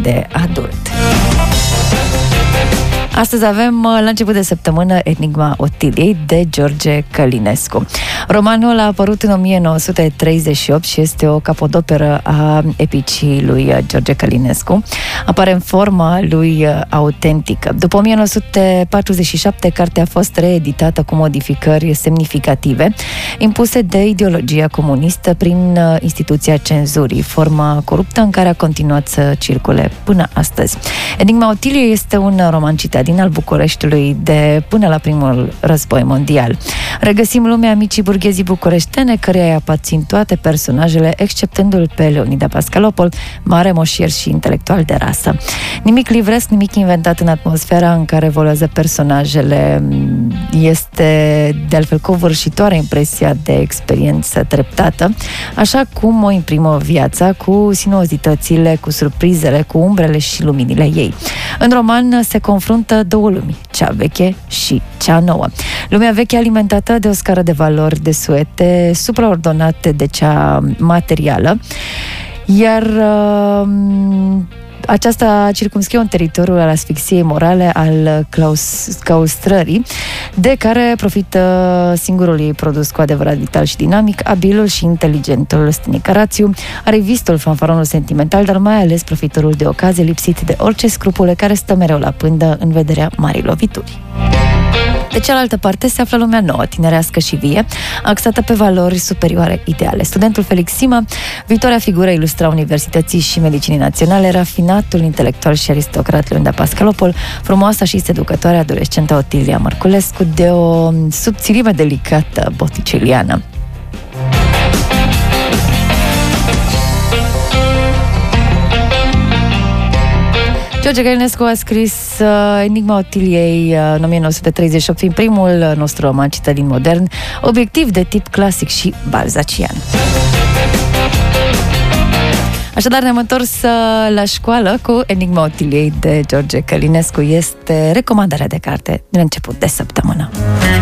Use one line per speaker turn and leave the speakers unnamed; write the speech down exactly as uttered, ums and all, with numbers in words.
de adult. Astăzi avem, la început de săptămână, Enigma Otiliei de George Călinescu. Romanul a apărut în o mie nouă sute treizeci și opt și este o capodoperă a epicii lui George Călinescu. Apare în forma lui autentică. După o mie nouă sute patruzeci și șapte, cartea a fost reeditată cu modificări semnificative impuse de ideologia comunistă prin instituția cenzurii, forma coruptă în care a continuat să circule până astăzi. Enigma Otiliei este un roman citat din al Bucureștiului de până la primul război mondial. Regăsim lumea micii burghezii bucureștene, căreia îi aparțin toate personajele, exceptându-l pe Leonida Pascalopol, mare moșier și intelectual de rasă. Nimic livresc, nimic inventat în atmosfera în care evoluează personajele. Este, de altfel, covârșitoare impresia de experiență treptată, așa cum o imprimă viața, cu sinuozitățile, cu surprizele, cu umbrele și luminile ei. În roman se confruntă două lumi, cea veche și cea nouă. Lumea veche alimentată de o scară de valori desuete, supraordonate de cea materială, iar uh, aceasta circumscrie un teritoriu al asfixiei morale, al claus, claustrării, de care profită singurul ei produs cu adevărat vital și dinamic, abilul și inteligentul Stănic Carațiu, revistul, fanfaronul sentimental, dar mai ales profitorul de ocazie, lipsit de orice scrupule, care stă mereu la pândă în vederea marii lovituri. De cealaltă parte se află lumea nouă, tinerească și vie, axată pe valori superioare ideale. Studentul Felix Sima, viitoarea figură ilustra Universității și Medicinii Naționale, rafinatul intelectual și aristocrat Leonida Pascalopol, frumoasa și seducătoare adolescentă Otilia Mărculescu, de o subțirime delicată botticelliană. George Călinescu a scris uh, Enigma Otiliei uh, în o mie nouă sute treizeci și opt, fiind primul uh, nostru roman citat din modern, obiectiv de tip clasic și balzacian. Așadar, ne-am întors uh, la școală cu Enigma Otiliei de George Călinescu. Este recomandarea de carte din început de săptămână.